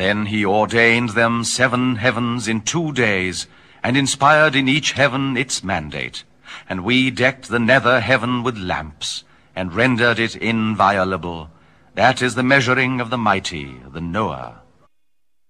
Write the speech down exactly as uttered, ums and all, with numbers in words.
Then he ordained them seven heavens in two days, and inspired in each heaven its mandate. And we decked the nether heaven with lamps, and rendered it inviolable. That is the measuring of the mighty, the Noah.